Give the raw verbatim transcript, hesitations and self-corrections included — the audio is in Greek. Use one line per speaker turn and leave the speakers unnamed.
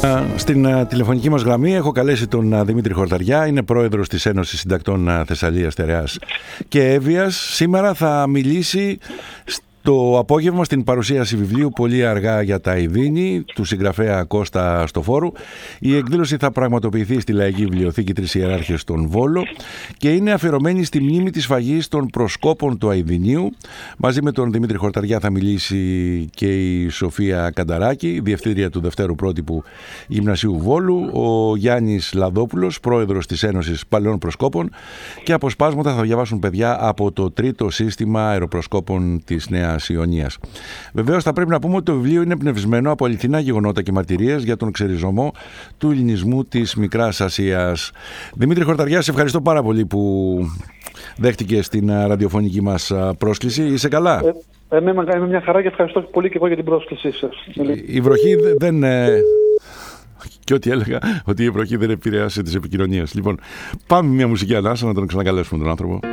Στην uh, τηλεφωνική μας γραμμή έχω καλέσει τον uh, Δημήτρη Χορταριά, είναι πρόεδρος της Ένωσης Συντακτών uh, Θεσσαλίας, Τεραιάς και Εύβοιας. Σήμερα θα μιλήσει το απόγευμα στην παρουσίαση βιβλίου «Πολύ αργά για τα Ιδίνη» του συγγραφέα Κώστα Στοφόρου. Η εκδήλωση θα πραγματοποιηθεί στη Λαϊκή Βιβλιοθήκη Τρεις Ιεράρχες στον Βόλο και είναι αφιερωμένη στη μνήμη της σφαγής των προσκόπων του Αηδινίου. Μαζί με τον Δημήτρη Χορταριά θα μιλήσει και η Σοφία Κανταράκη, διευθύντρια του Δευτέρου Πρότυπου Γυμνασίου Βόλου, ο Γιάννης Λαδόπουλος, πρόεδρος της Ένωσης Παλαιών Προσκόπων, και αποσπάσματα θα διαβάσουν παιδιά από το τρίτο σύστημα αεροπροσκόπων της Νέας Ιωνίας. Βεβαίως, θα πρέπει να πούμε ότι το βιβλίο είναι εμπνευσμένο από αληθινά γεγονότα και μαρτυρίες για τον ξεριζωμό του ελληνισμού της Μικράς Ασίας. Δημήτρη Χορταριά, σε ευχαριστώ πάρα πολύ που δέχτηκες την ραδιοφωνική μας πρόσκληση. Είσαι καλά?
Ε, ε, είμαι μια χαρά και ευχαριστώ πολύ και εγώ για την πρόσκλησή σας.
Η βροχή δεν... Και ό,τι έλεγα, ότι η βροχή δεν επηρεάσει τις επικοινωνίες. Λοιπόν, πάμε μια μουσική ανάσα να τον ξανακαλέσουμε τον άνθρωπο.